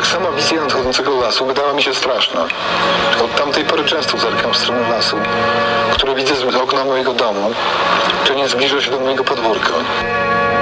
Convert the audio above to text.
sama wizja nadchodzącego lasu wydała mi się straszna. Od tamtej pory często zerkam w stronę lasu, który widzę z okna mojego domu, który nie zbliża się do mojego podwórka.